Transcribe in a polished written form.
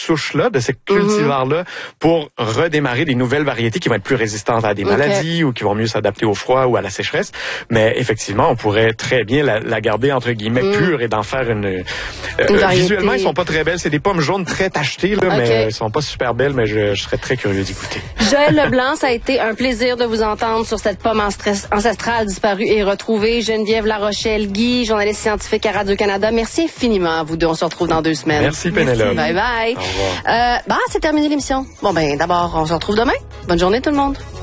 souches-là, de ces cultivars-là, pour redémarrer des nouvelles variétés qui vont être plus résistantes à des maladies ou qui vont mieux s'adapter au froid ou à la sécheresse. Mais effectivement, on pourrait très bien la garder entre guillemets pure et d'en faire une visuellement, ils sont pas très belles. C'est des pommes jaunes très tachetées, là, mais ils sont pas super belles, mais je serais très curieux d'y goûter. Joël Leblanc, ça a été un plaisir de vous entendre sur cette pomme ancestrale disparue et retrouvée. Geneviève Larochelle-Guy, journaliste scientifique à Radio-Canada. Merci infiniment à vous deux. On se retrouve dans 2 semaines. Merci, Pénélope. Bye bye. Au revoir. C'est terminé l'émission. Bon, d'abord, on se retrouve demain. Bonne journée tout le monde.